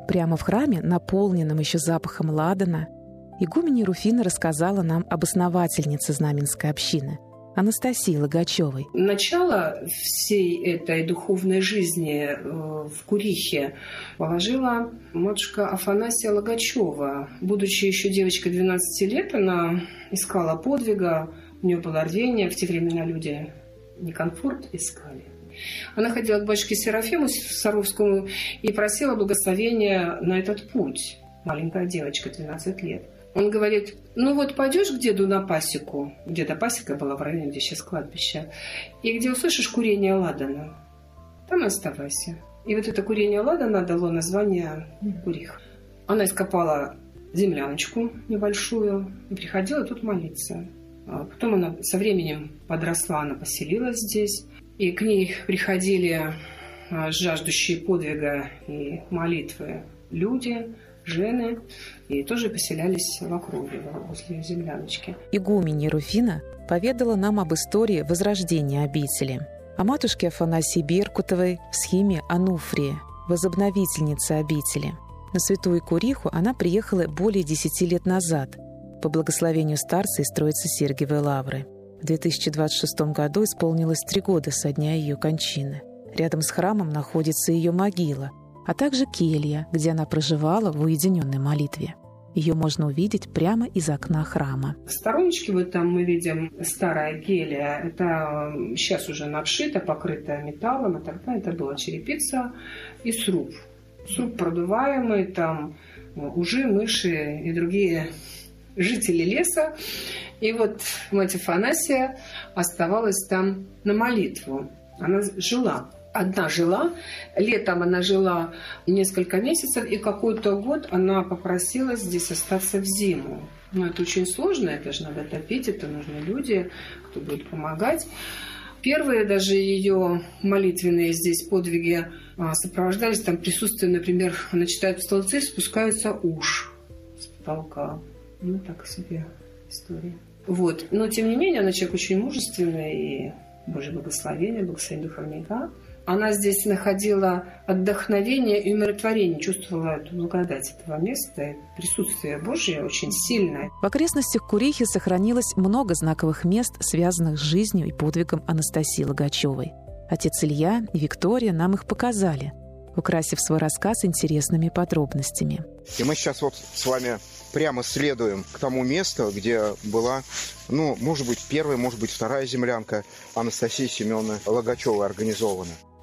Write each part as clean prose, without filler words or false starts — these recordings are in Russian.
Прямо в храме, наполненном еще запахом ладана, игуменья Руфина рассказала нам об основательнице Знаменской общины Анастасии Логачевой. Начало всей этой духовной жизни в Курихе положила матушка Афанасия Логачева. Будучи еще девочкой 12 лет, она искала подвига, у нее было рвение, в те времена люди не комфорт искали. Она ходила к батюшке Серафиму Саровскому и просила благословения на этот путь. Маленькая девочка, 12 лет. Он говорит: ну вот пойдешь к деду на пасеку. Деда пасека была в районе, где сейчас кладбище. И где услышишь курение ладана, там и оставайся. И вот это курение ладана дало название Курих. Она ископала земляночку небольшую и приходила тут молиться. Потом она со временем подросла, она поселилась здесь. И к ней приходили жаждущие подвига и молитвы люди, жены, и тоже поселялись в округе, возле земляночки. Игуменья Руфина поведала нам об истории возрождения обители, о матушке Афанасии Беркутовой в схеме Ануфрии, возобновительнице обители. На Святую Куриху она приехала более 10 лет назад по благословению старца из Троицы Сергиевой Лавры. В 2026 году исполнилось 3 года со дня ее кончины. Рядом с храмом находится ее могила, а также келья, где она проживала в уединенной молитве. Ее можно увидеть прямо из окна храма. В стороночке вот там мы видим старая келья. Это сейчас уже обшита, покрыта металлом, а тогда это была черепица и сруб. Сруб продуваемый, там ужи, мыши и другие жители леса. И вот мать Афанасия оставалась там на молитву. Она жила. Одна жила. Летом она жила несколько месяцев, и какой-то год она попросила здесь остаться в зиму. Но это очень сложно, это же надо топить, это нужны люди, кто будет помогать. Первые даже ее молитвенные здесь подвиги сопровождались там присутствием, например, она читает псалмы, спускается уж с потолка. Ну, так себе история. Вот. Но, тем не менее, она человек очень мужественный, и Божье благословение, благословение духовника. Она здесь находила отдохновение и умиротворение, чувствовала эту благодать этого места, присутствие Божье очень сильное. В окрестностях Курихи сохранилось много знаковых мест, связанных с жизнью и подвигом Анастасии Логачевой. Отец Илья и Виктория нам их показали, украсив свой рассказ интересными подробностями. И мы сейчас вот с вами прямо следуем к тому месту, где была, может быть, первая, может быть, вторая землянка Анастасии Семеновны Логачевой организована. В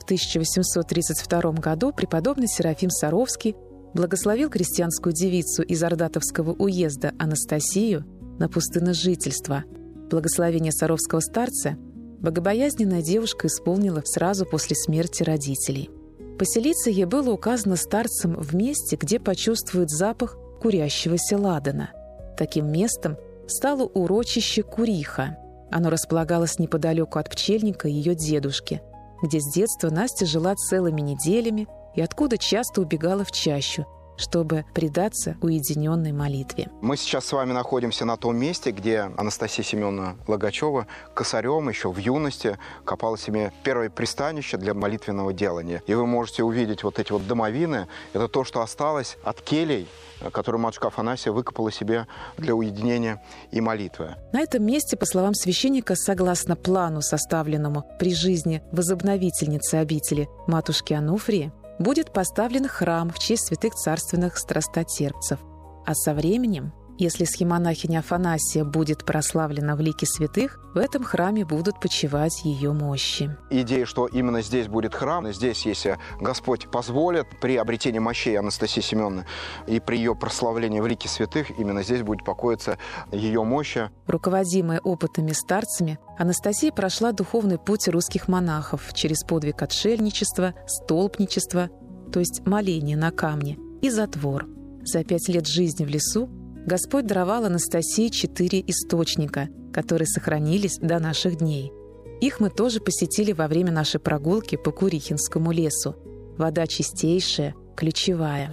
1832 году преподобный Серафим Саровский благословил крестьянскую девицу из Ордатовского уезда Анастасию на пустынножительство. Благословение саровского старца богобоязненная девушка исполнила сразу после смерти родителей. Поселиться ей было указано старцем в месте, где почувствует запах курящегося ладана. Таким местом стало урочище Куриха. Оно располагалось неподалеку от пчельника ее дедушки, где с детства Настя жила целыми неделями и откуда часто убегала в чащу, чтобы предаться уединенной молитве. Мы сейчас с вами находимся на том месте, где Анастасия Семеновна Логачева косарем еще в юности копала себе первое пристанище для молитвенного делания. И вы можете увидеть вот эти вот домовины. Это то, что осталось от келей, которую матушка Афанасия выкопала себе для уединения и молитвы. На этом месте, по словам священника, согласно плану, составленному при жизни возобновительницы обители матушки Ануфрии, будет поставлен храм в честь святых царственных страстотерпцев. А со временем, если схемонахиня Афанасия будет прославлена в лике святых, в этом храме будут почивать ее мощи. Идея, что именно здесь будет храм, здесь, если Господь позволит, при обретении мощей Анастасии Семеновны и при ее прославлении в лике святых, именно здесь будет покоиться ее мощи. Руководимая опытами старцами, Анастасия прошла духовный путь русских монахов через подвиг отшельничества, столпничества, то есть моления на камне, и затвор. За 5 лет жизни в лесу Господь даровал Анастасии 4 источника, которые сохранились до наших дней. Их мы тоже посетили во время нашей прогулки по Курихинскому лесу. Вода чистейшая, ключевая.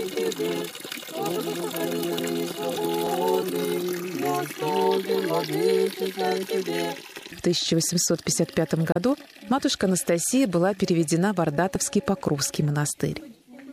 В 1855 году матушка Анастасия была переведена в Ордатовский Покровский монастырь.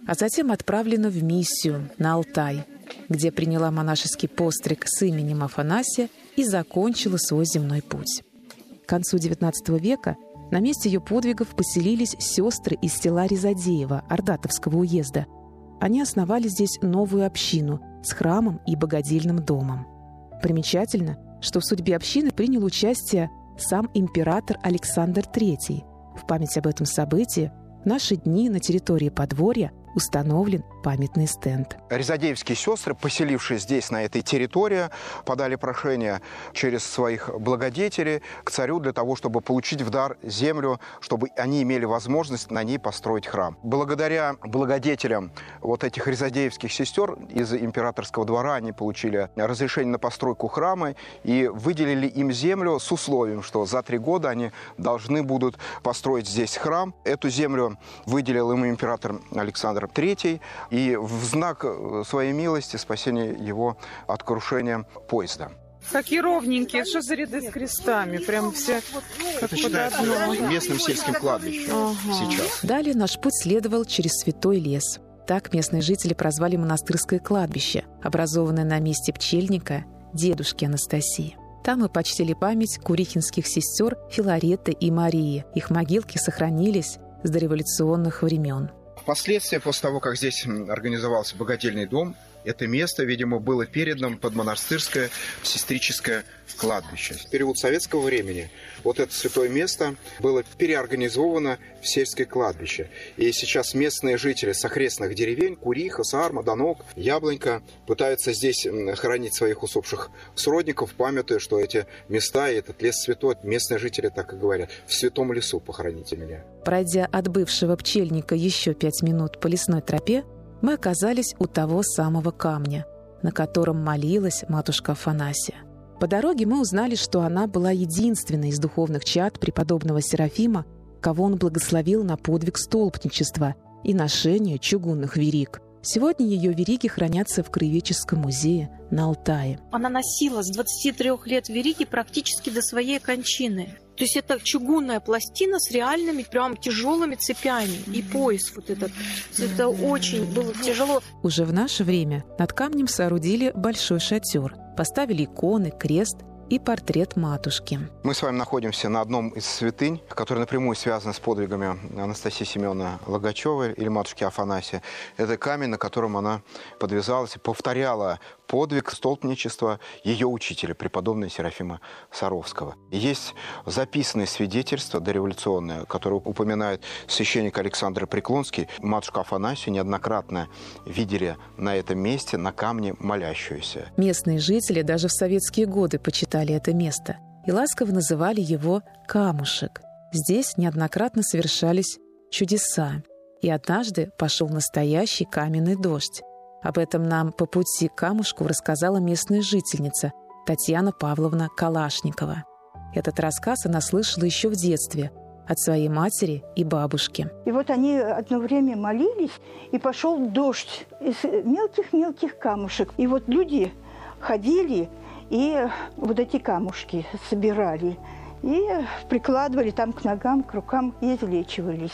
а затем отправлена в миссию на Алтай, где приняла монашеский постриг с именем Афанасия и закончила свой земной путь. К концу XIX века на месте ее подвигов поселились сестры из села Резадеево Ордатовского уезда. Они основали здесь новую общину с храмом и богадельным домом. Примечательно, что в судьбе общины принял участие сам император Александр III. В память об этом событии в наши дни на территории подворья установлен памятный стенд. Резадеевские сестры, поселившись здесь, на этой территории, подали прошение через своих благодетелей к царю для того, чтобы получить в дар землю, чтобы они имели возможность на ней построить храм. Благодаря благодетелям вот этих резадеевских сестер из императорского двора они получили разрешение на постройку храма и выделили им землю с условием, что за 3 года они должны будут построить здесь храм. Эту землю выделил им император Александр III, и в знак своей милости спасения его от крушения поезда. Какие ровненькие, что за ряды с крестами? Прям все как под одно. Местным сельским кладбищем сейчас. Далее наш путь следовал через Святой лес. Так местные жители прозвали монастырское кладбище, образованное на месте пчельника дедушки Анастасии. Там мы почтили память курихинских сестер Филареты и Марии. Их могилки сохранились с дореволюционных времен. Впоследствии, после того, как здесь организовался богадельный дом, это место, видимо, было передано под монастырское сестрическое кладбище. В период советского времени вот это святое место было переорганизовано в сельское кладбище. И сейчас местные жители с окрестных деревень, Куриха, Сарма, Донок, Яблонька, пытаются здесь хоронить своих усопших сродников, памятуя, что эти места и этот лес святой, местные жители так и говорят: в святом лесу похороните меня. Пройдя от бывшего пчельника еще 5 минут по лесной тропе, мы оказались у того самого камня, на котором молилась матушка Афанасия. По дороге мы узнали, что она была единственной из духовных чад преподобного Серафима, кого он благословил на подвиг столпничества и ношение чугунных вериг. Сегодня ее вериги хранятся в Краеведческом музее на Алтае. Она носила с 23 лет вериги практически до своей кончины. То есть это чугунная пластина с реальными прям тяжелыми цепями. И пояс вот этот. Это очень было тяжело. Уже в наше время над камнем соорудили большой шатер. Поставили иконы, крест и портрет матушки. Мы с вами находимся на одном из святынь, который напрямую связан с подвигами Анастасии Семеновны Логачевой или матушки Афанасия. Это камень, на котором она подвязалась и повторяла подвиг столпничества ее учителя, преподобного Серафима Саровского. Есть записанные свидетельства дореволюционные, которые упоминает священник Александр Преклонский. Матушку Афанасию неоднократно видели на этом месте, на камне молящуюся. Местные жители даже в советские годы почитали это место и ласково называли его «камушек». Здесь неоднократно совершались чудеса, и однажды пошел настоящий каменный дождь. Об этом нам по пути к камушку рассказала местная жительница Татьяна Павловна Калашникова. Этот рассказ она слышала еще в детстве от своей матери и бабушки. И вот они одно время молились, и пошел дождь из мелких-мелких камушек. И вот люди ходили и вот эти камушки собирали, и прикладывали там к ногам, к рукам, и излечивались.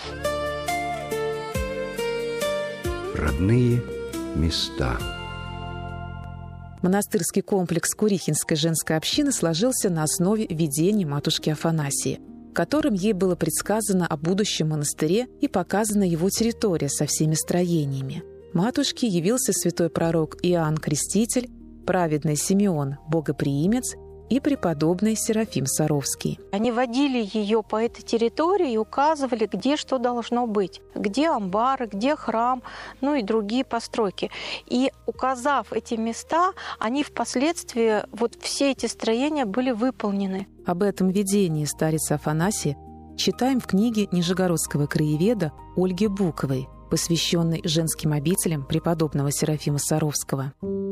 Родные места. Монастырский комплекс Курихинской женской общины сложился на основе видений матушки Афанасии, в котором ей было предсказано о будущем монастыре и показана его территория со всеми строениями. Матушке явился святой пророк Иоанн Креститель, праведный Симеон Богоприимец и преподобный Серафим Саровский. Они водили ее по этой территории и указывали, где что должно быть, где амбары, где храм, ну и другие постройки. И указав эти места, они впоследствии, вот все эти строения были выполнены. Об этом видении старицы Афанасии читаем в книге нижегородского краеведа Ольги Буковой, посвященной женским обителям преподобного Серафима Саровского.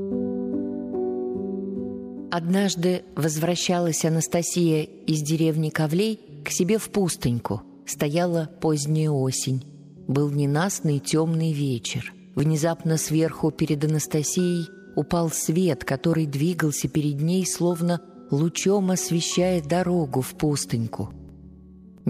Однажды возвращалась Анастасия из деревни Ковлей к себе в пустыньку. Стояла поздняя осень. Был ненастный темный вечер. Внезапно сверху перед Анастасией упал свет, который двигался перед ней, словно лучом освещая дорогу в пустыньку.